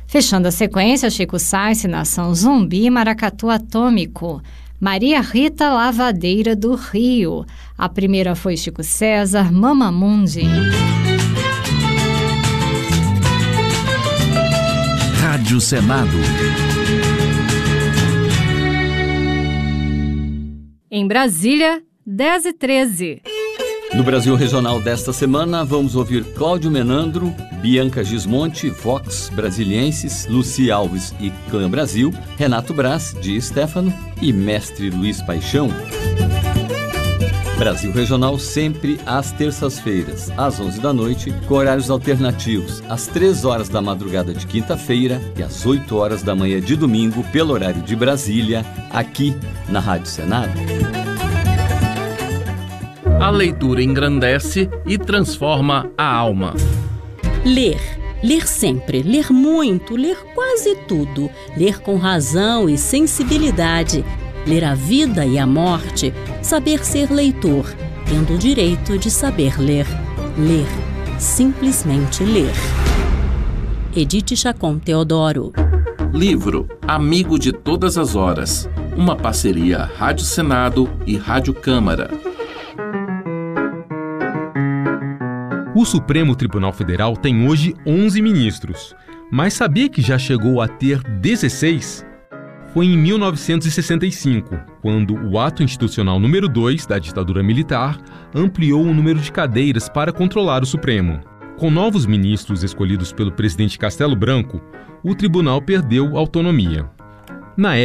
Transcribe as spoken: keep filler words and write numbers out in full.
Fechando a sequência, Chico Science, Nação Zumbi, Maracatu Atômico. Maria Rita Lavadeira do Rio. A primeira foi Chico César, Mamamundi. Rádio Senado. Em Brasília, dez e treze. No Brasil Regional desta semana, vamos ouvir Cláudio Menandro, Bianca Gismonte, Vox Brasilienses, Luci Alves e Clã Brasil, Renato Braz, de Stefano e Mestre Luiz Paixão. Brasil Regional sempre às terças-feiras, às onze da noite, com horários alternativos, às três horas da madrugada de quinta-feira e às oito horas da manhã de domingo, pelo horário de Brasília, aqui na Rádio Senado. A leitura engrandece e transforma a alma. Ler. Ler sempre. Ler muito. Ler quase tudo. Ler com razão e sensibilidade. Ler a vida e a morte. Saber ser leitor, tendo o direito de saber ler. Ler. Simplesmente ler. Edith Chacon Teodoro. Livro Amigo de Todas as Horas. Uma parceria Rádio Senado e Rádio Câmara. O Supremo Tribunal Federal tem hoje onze ministros, mas sabia que já chegou a ter dezesseis? Foi em mil novecentos e sessenta e cinco, quando o Ato Institucional número dois da ditadura militar ampliou o número de cadeiras para controlar o Supremo. Com novos ministros escolhidos pelo presidente Castelo Branco, o tribunal perdeu autonomia. Na